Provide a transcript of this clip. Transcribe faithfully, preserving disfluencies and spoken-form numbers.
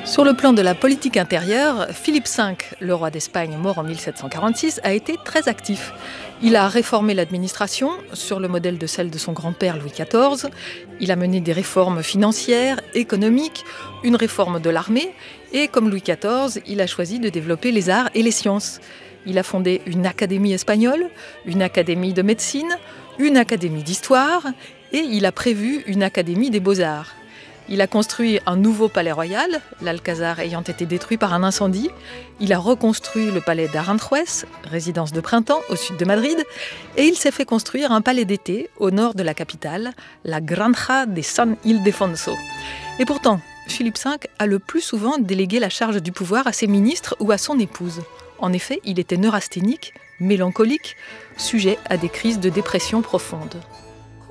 Sur le plan de la politique intérieure, Philippe cinq, le roi d'Espagne mort en mille sept cent quarante-six, a été très actif. Il a réformé l'administration sur le modèle de celle de son grand-père Louis quatorze. Il a mené des réformes financières, économiques, une réforme de l'armée et, comme Louis quatorze, il a choisi de développer les arts et les sciences. Il a fondé une académie espagnole, une académie de médecine, une académie d'histoire et il a prévu une académie des beaux-arts. Il a construit un nouveau palais royal, l'Alcazar ayant été détruit par un incendie. Il a reconstruit le palais d'Aranjuez, résidence de printemps au sud de Madrid. Et il s'est fait construire un palais d'été au nord de la capitale, la Granja de San Ildefonso. Et pourtant, Philippe cinq a le plus souvent délégué la charge du pouvoir à ses ministres ou à son épouse. En effet, il était neurasthénique, mélancolique, sujet à des crises de dépression profonde.